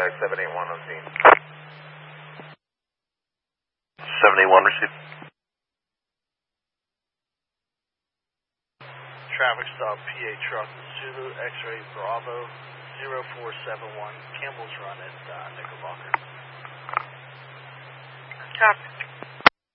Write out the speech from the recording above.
781 on scene. 781 received. Traffic stop PA truck Zulu X-ray Bravo 0471 Campbell's Run at Knickerbocker. Copy.